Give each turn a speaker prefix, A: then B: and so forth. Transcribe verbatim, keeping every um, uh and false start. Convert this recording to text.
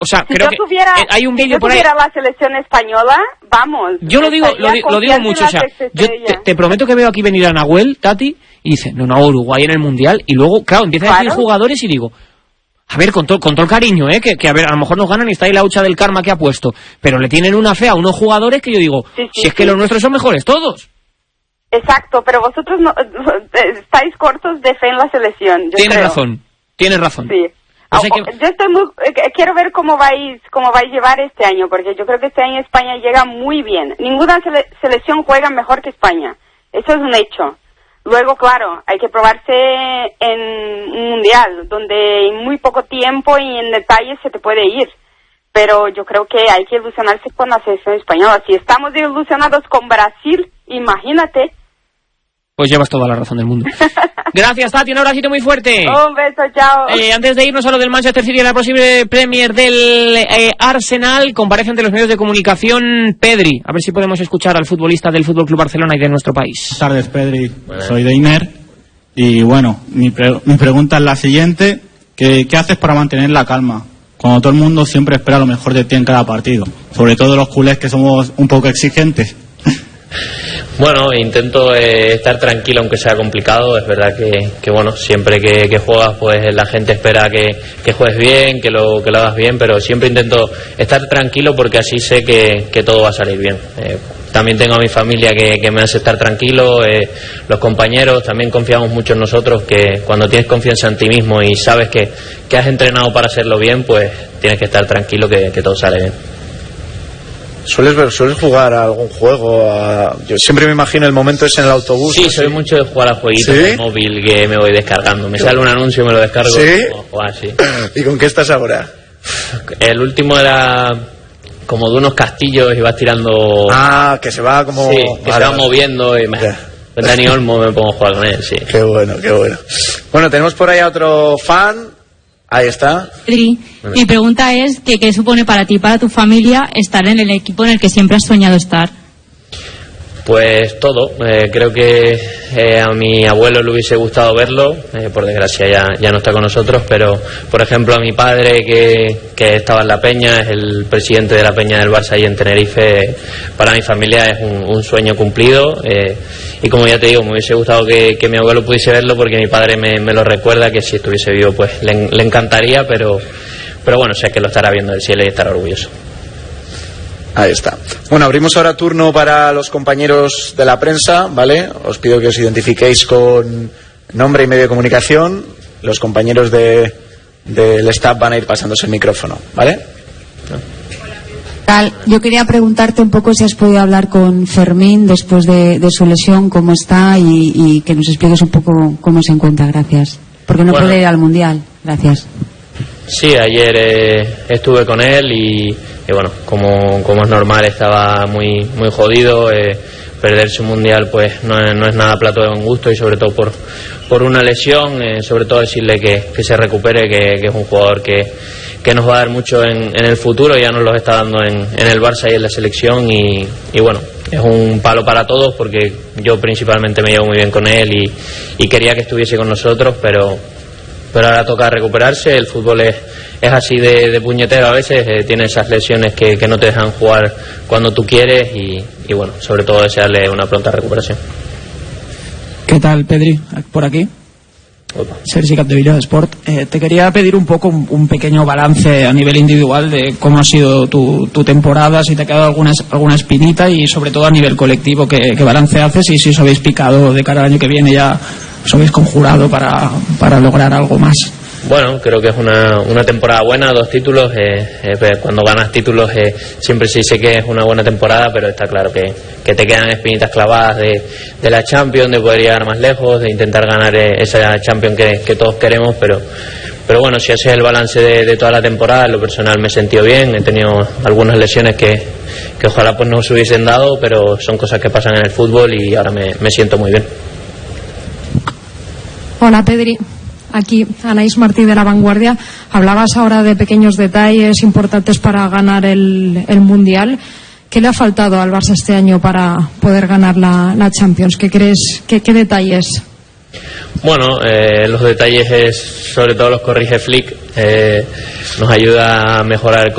A: O sea,
B: si
A: creo
B: yo tuviera,
A: que hay un vídeo
B: si
A: por ahí.
B: Si yo tuviera la selección española, vamos.
A: Yo lo digo, lo, di, lo digo mucho, o sea, yo te, te prometo que veo aquí venir a Nahuel, Tati, y dice, no, no, Uruguay en el Mundial, y luego, claro, empieza claro. a decir jugadores y digo, a ver, con todo, con todo el cariño, ¿eh? Que, que a ver, a lo mejor nos ganan y está ahí la hucha del karma que ha puesto, pero le tienen una fe a unos jugadores que yo digo, sí, sí, si es que sí. los nuestros son mejores todos.
B: Exacto, pero vosotros no, estáis cortos de fe en la selección. Yo
A: tienes
B: creo.
A: razón, tienes razón.
B: Sí. O sea que... Yo estoy muy, quiero ver cómo vais, cómo vais a llevar este año, porque yo creo que este año España llega muy bien. Ninguna sele- selección juega mejor que España. Eso es un hecho. Luego, claro, hay que probarse en un mundial, donde en muy poco tiempo y en detalles se te puede ir. Pero yo creo que hay que ilusionarse con la selección española. Si estamos ilusionados con Brasil, imagínate.
A: Pues llevas toda la razón del mundo. Gracias, Tati, un abracito muy fuerte.
B: Un beso, chao.
A: Eh, antes de irnos a lo del Manchester City y la posible Premier del eh, Arsenal, comparece ante los medios de comunicación Pedri. A ver si podemos escuchar al futbolista del F C Barcelona y de nuestro país.
C: Buenas tardes, Pedri. Bueno. Soy de Iner. Y bueno, mi, pre- mi pregunta es la siguiente. ¿Qué, ¿Qué haces para mantener la calma? Cuando todo el mundo siempre espera lo mejor de ti en cada partido. Sobre todo los culés que somos un poco exigentes.
D: Bueno, intento eh, estar tranquilo aunque sea complicado. Es verdad que, que bueno, siempre que, que juegas pues la gente espera que, que juegues bien, que lo, que lo hagas bien, pero siempre intento estar tranquilo porque así sé que, que todo va a salir bien. Eh, también tengo a mi familia que, que me hace estar tranquilo, eh, los compañeros también confiamos mucho en nosotros, que cuando tienes confianza en ti mismo y sabes que, que has entrenado para hacerlo bien, pues tienes que estar tranquilo que, que todo sale bien.
E: ¿Sueles ver, sueles jugar a algún juego? A... Yo siempre me imagino el momento ese en el autobús.
D: Sí, soy mucho de jugar a jueguitos ¿Sí? de móvil que me voy descargando. Me sale un anuncio, me lo descargo.
E: ¿Sí?
D: Y jugar, sí.
E: ¿Y con qué estás ahora?
D: El último era como de unos castillos y vas tirando...
E: Ah, que se va como...
D: Sí, que vale, se va moviendo y me... Pues Dani Olmo me pongo a jugar con él, sí.
E: Qué bueno, qué bueno. Bueno, tenemos por ahí a otro fan... Ahí está.
F: Pedri, mi pregunta es que, ¿qué supone para ti, para tu familia, estar en el equipo en el que siempre has soñado estar?
D: Pues todo. Eh, creo que eh, a mi abuelo le hubiese gustado verlo. Eh, por desgracia ya, ya no está con nosotros, pero por ejemplo a mi padre que, que estaba en la Peña, es el presidente de la Peña del Barça ahí en Tenerife. Para mi familia es un, un sueño cumplido. Eh, y como ya te digo, me hubiese gustado que, que mi abuelo pudiese verlo porque mi padre me, me lo recuerda, que si estuviese vivo pues le, le encantaría, pero, pero bueno, sé que lo estará viendo el cielo y estará orgulloso.
E: Ahí está. Bueno, abrimos ahora turno para los compañeros de la prensa, ¿vale? Os pido que os identifiquéis con nombre y medio de comunicación. Los compañeros de del staff van a ir pasándose el micrófono, ¿vale?
G: Yo quería preguntarte un poco si has podido hablar con Fermín después de, de su lesión, cómo está y, y que nos expliques un poco cómo se encuentra. Gracias. Porque no bueno. puede ir al Mundial. Gracias.
D: Sí, ayer eh, estuve con él y, y bueno, como, como es normal, estaba muy muy jodido. Eh, perderse un mundial pues no es, no es nada plato de buen gusto y sobre todo por, por una lesión. Eh, sobre todo decirle que, que se recupere, que, que es un jugador que, que nos va a dar mucho en, en el futuro. Ya nos lo está dando en, en el Barça y en la selección y, y bueno, es un palo para todos porque yo principalmente me llevo muy bien con él y, y quería que estuviese con nosotros, pero pero ahora toca recuperarse. El fútbol es, es así de, de puñetero a veces, eh, tiene esas lesiones que, que no te dejan jugar cuando tú quieres y, y bueno, sobre todo desearle una pronta recuperación.
H: ¿Qué tal, Pedri? Por aquí.
D: Opa.
H: Sergi Capdevila de Sport. Eh, te quería pedir un poco un, un pequeño balance a nivel individual de cómo ha sido tu, tu temporada, si te ha quedado alguna, alguna espinita y sobre todo a nivel colectivo, qué, qué balance haces y si os habéis picado de cara al año que viene, ya os habéis conjurado para, para lograr algo más.
D: Bueno, creo que es una, una temporada buena, dos títulos. Eh, eh, cuando ganas títulos eh, siempre se dice que es una buena temporada, pero está claro que, que te quedan espinitas clavadas de, de la Champions, de poder llegar más lejos, de intentar ganar eh, esa Champions que, que todos queremos, pero pero bueno, si haces el balance de, de toda la temporada, en lo personal me he sentido bien, he tenido algunas lesiones que, que ojalá pues no se hubiesen dado, pero son cosas que pasan en el fútbol y ahora me, me siento muy bien.
I: Hola, Pedri. Aquí Anaís Martí de La Vanguardia. Hablabas ahora de pequeños detalles importantes para ganar el, el Mundial. ¿Qué le ha faltado al Barça este año para poder ganar la, la Champions? ¿Qué crees? ¿Qué, qué detalles?
D: Bueno, eh, los detalles es, sobre todo los corrige Flick. Eh, nos ayuda a mejorar el